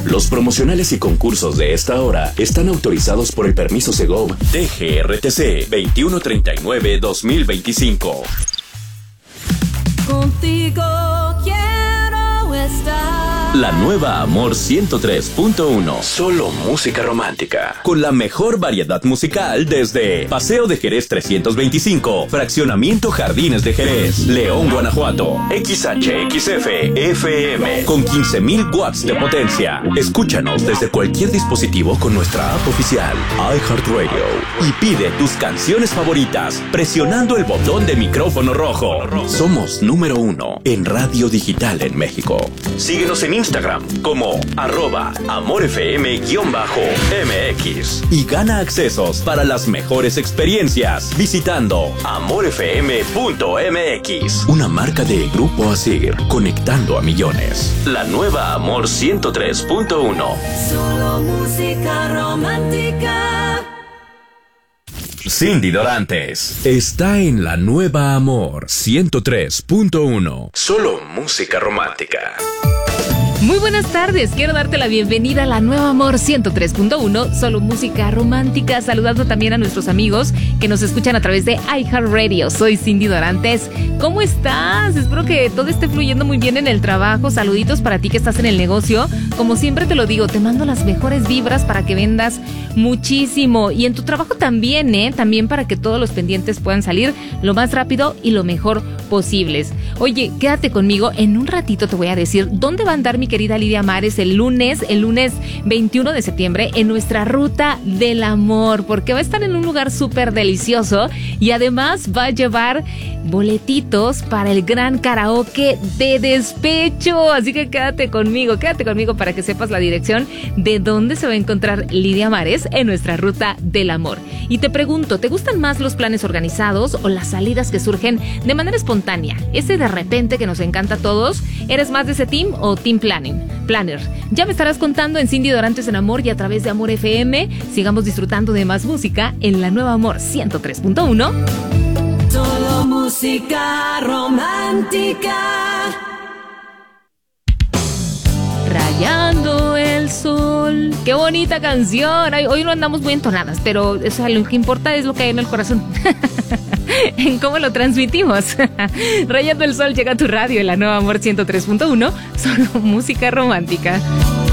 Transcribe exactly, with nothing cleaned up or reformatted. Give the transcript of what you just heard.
Los promocionales y concursos de esta hora están autorizados por el permiso Segov D G R T C veintiuno treinta y nueve guión dos mil veinticinco. Contigo quiero estar. La nueva Amor ciento tres punto uno. Solo música romántica. Con la mejor variedad musical desde Paseo de Jerez trescientos veinticinco, Fraccionamiento Jardines de Jerez, León, Guanajuato. X H X F F M con quince mil watts de potencia. Escúchanos desde cualquier dispositivo con nuestra app oficial iHeartRadio y pide tus canciones favoritas presionando el botón de micrófono rojo. Somos número uno en radio digital en México. Síguenos en Instagram como arroba amorfm-mx y gana accesos para las mejores experiencias visitando amorfm punto m x. Una marca de Grupo Asir, conectando a millones. La nueva Amor ciento tres punto uno. Solo música romántica. Cindy Dorantes está en la nueva Amor ciento tres punto uno. Solo música romántica. Muy buenas tardes, quiero darte la bienvenida a la nueva Amor ciento tres punto uno, solo música romántica, saludando también a nuestros amigos que nos escuchan a través de iHeartRadio. Soy Cindy Dorantes. ¿Cómo estás? Espero que todo esté fluyendo muy bien en el trabajo. Saluditos para ti que estás en el negocio. Como siempre te lo digo, te mando las mejores vibras para que vendas muchísimo. Y en tu trabajo también, ¿eh? También para que todos los pendientes puedan salir lo más rápido y lo mejor posibles. Oye, quédate conmigo. En un ratito te voy a decir dónde va a andar mi querida Lidia Mares el lunes, el lunes veintiuno de septiembre en nuestra ruta del amor, porque va a estar en un lugar súper delicioso y además va a llevar boletitos para el gran karaoke de despecho. Así que quédate conmigo, quédate conmigo para que sepas la dirección de dónde se va a encontrar Lidia Mares en nuestra ruta del amor. Y te pregunto, ¿te gustan más los planes organizados o las salidas que surgen de manera espontánea? Ese de repente que nos encanta a todos. ¿Eres más de ese team o team planning? Planner. Ya me estarás contando en Cindy Dorantes en Amor y a través de Amor F M. Sigamos disfrutando de más música en la nueva Amor ciento tres punto uno. Solo música romántica. Rayando el sol. Qué bonita canción. Ay, hoy no andamos muy entonadas, pero o sea, lo que importa es lo que hay en el corazón. En cómo lo transmitimos. Rayando el sol llega a tu radio en la nueva Amor ciento tres punto uno. Solo música romántica.